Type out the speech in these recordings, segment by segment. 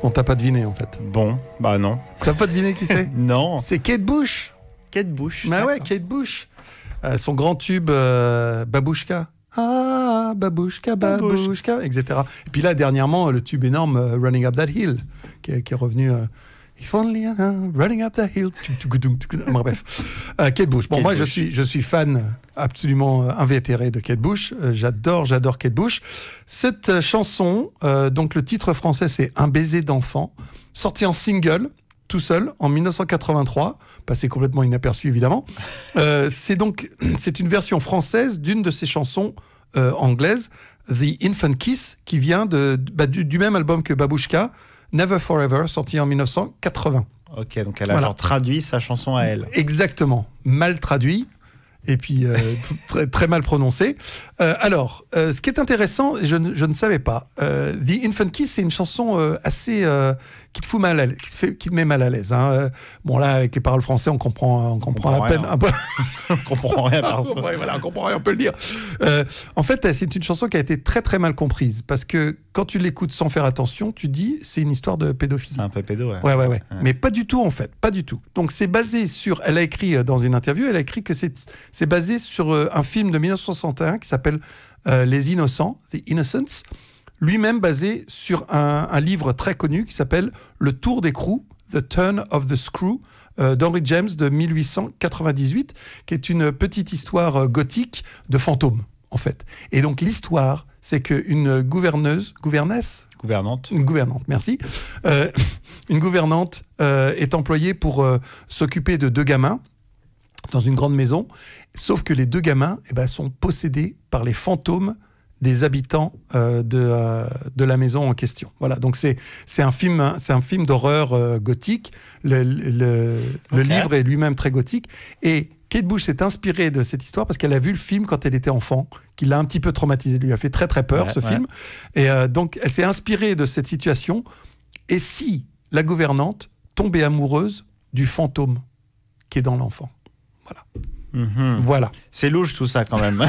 On t'a pas deviné en fait. Bon, bah non. T'as pas deviné qui c'est? Non. C'est Kate Bush. Kate Bush. Bah ouais, Kate Bush. Son grand tube Babouchka. Ah, Babouchka, Babouchka, etc. Et puis là, dernièrement, le tube énorme Running Up That Hill, qui est revenu... If only running up that hill. Bref, Kate Bush. Bon, Kate moi, Bush. je suis fan absolument invétéré de Kate Bush. J'adore Kate Bush. Cette chanson, donc le titre français, c'est Un baiser d'enfant, sorti en single, tout seul, en 1983, passé complètement inaperçu évidemment. C'est une version française d'une de ses chansons anglaises, The Infant Kiss, qui vient du même album que Babouchka, Never Forever, sorti en 1980. Ok, donc elle a genre traduit sa chanson à elle. Exactement, mal traduit, et puis très, très mal prononcé. Alors, ce qui est intéressant, je ne savais pas, The Infant Kiss, c'est une chanson assez... qui te fout mal à l'aise, qui te met mal à l'aise. Hein. Bon là, avec les paroles français, on comprend à peine. On comprend rien par ça. Ouais, voilà, on comprend rien, on peut le dire. En fait, c'est une chanson qui a été très très mal comprise parce que quand tu l'écoutes sans faire attention, tu dis c'est une histoire de pédophilie. C'est un peu pédo, ouais. Ouais. Mais pas du tout en fait, pas du tout. Donc c'est basé sur. Elle a écrit dans une interview, elle a écrit que c'est basé sur un film de 1961 qui s'appelle Les Innocents, The Innocents. Lui-même basé sur un livre très connu qui s'appelle Le Tour d'écrou, The Turn of the Screw, d'Henry James de 1898, qui est une petite histoire gothique de fantômes, en fait. Et donc l'histoire, c'est qu'une gouvernante, merci, une gouvernante est employée pour s'occuper de 2 gamins dans une grande maison, sauf que les 2 gamins sont possédés par les fantômes des habitants de la maison en question. Voilà, donc c'est un film d'horreur gothique. Le livre est lui-même très gothique. Et Kate Bush s'est inspirée de cette histoire parce qu'elle a vu le film quand elle était enfant, qui l'a un petit peu traumatisée. Lui a fait très très peur, ce film. Et donc elle s'est inspirée de cette situation. Et si la gouvernante tombait amoureuse du fantôme qui est dans l'enfant? Voilà. Voilà. C'est louche tout ça quand même.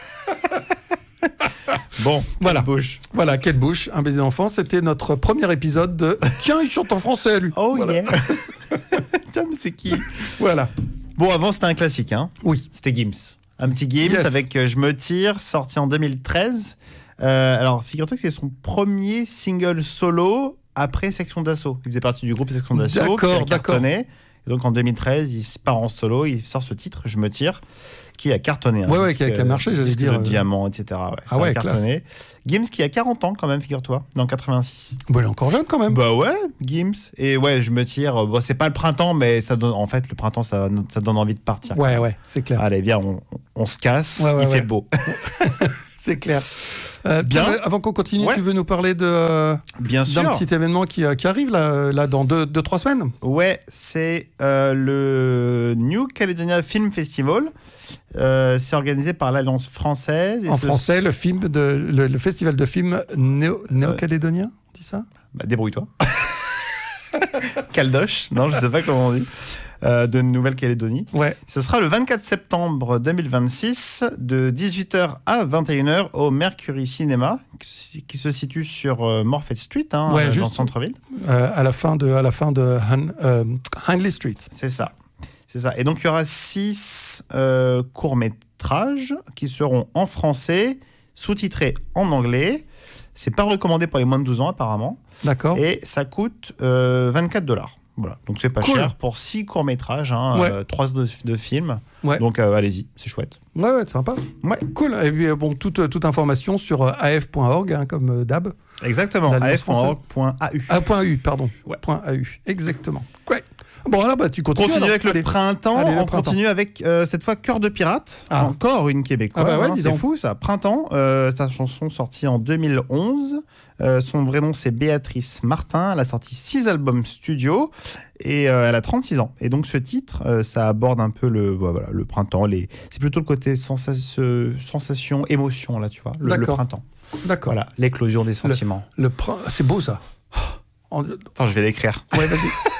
Bon, voilà. Kate Bush. Voilà, Kate Bush, Un baiser d'enfant. C'était notre premier épisode de Tiens, il chante en français, lui. Oh voilà. yeah. Tiens, mais c'est qui? Voilà. Bon, avant, c'était un classique, hein. Oui. C'était Gims. Un petit Gims avec Je me tire, sorti en 2013. Alors, figure-toi que c'est son premier single solo après Section d'Assaut. Il faisait partie du groupe Section d'Assaut. D'accord. Et donc, en 2013, il se part en solo, il sort ce titre, Je me tire, qui a cartonné. Hein, qui a marché, j'allais dire. Le diamant, etc. Ça a cartonné. Gims qui a 40 ans quand même, figure-toi, dans 86. Bon, il est encore jeune quand même. Bah ouais, Gims. Et ouais, Je me tire. Bon, c'est pas le printemps, mais ça donne, en fait, le printemps, ça donne envie de partir. Ouais, c'est clair. Allez, viens, on se casse. Il fait beau. C'est clair. Bien. Avant qu'on continue, tu veux nous parler d'un petit événement qui arrive là dans 2-3 semaines? Ouais, c'est le New Caledonia Film Festival. C'est organisé par l'Alliance française. Et français, le festival de films néo-calédonien, on dit ça? Bah, débrouille-toi. Caldoche, non, je sais pas comment on dit. De Nouvelle-Calédonie. Ouais. Ce sera le 24 septembre 2026 de 18h à 21h au Mercury Cinéma qui se situe sur Morfett Street dans le centre-ville. À la fin de Hindley Street. C'est ça. Et donc il y aura 6 courts-métrages qui seront en français, sous-titrés en anglais. C'est pas recommandé pour les moins de 12 ans apparemment. D'accord. Et ça coûte $24. Voilà, donc c'est pas cher pour 6 courts-métrages, 3 de films. Ouais. Donc allez-y, c'est chouette. Ouais, c'est sympa. Ouais, cool. Et puis bon, toute information sur af.org, comme d'hab. Exactement, af.org.au. .u, pardon. Ouais. .au, exactement. Ouais. Bon, alors tu continues. Avec le printemps. On continue avec cette fois Cœur de pirate. Encore une québécoise. C'est fou ça. Printemps, sa chanson sortie en 2011. Son vrai nom c'est Béatrice Martin. Elle a sorti 6 albums studio et elle a 36 ans. Et donc ce titre, ça aborde un peu le printemps. C'est plutôt le côté sensation, émotion là, tu vois. Le printemps. D'accord. Voilà, l'éclosion des sentiments. C'est beau ça. Attends, je vais l'écrire. Ouais, vas-y.